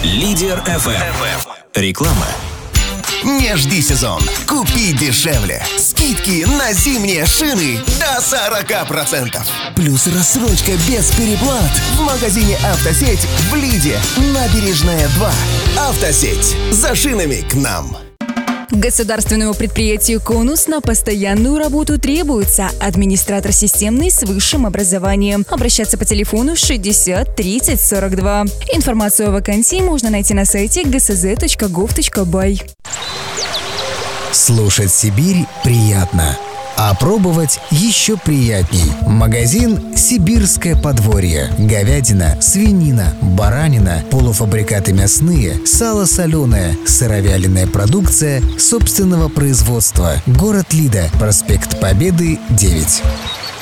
Лидер FM. Реклама. Не жди сезон. Купи дешевле. Скидки на зимние шины до 40%. Плюс рассрочка без переплат в магазине «Автосеть» в Лиде. Набережная 2. «Автосеть». За шинами к нам. Государственному предприятию «Конус» на постоянную работу требуется администратор системный с высшим образованием. Обращаться по телефону 60 30 42. Информацию о вакансии можно найти на сайте gsz.gov.by. Слушать Сибирь приятно, а пробовать еще приятней. Магазин «Сибирское подворье». Говядина, свинина, баранина, полуфабрикаты мясные, сало соленое, сыровяленая продукция собственного производства. Город Лида, проспект Победы, 9.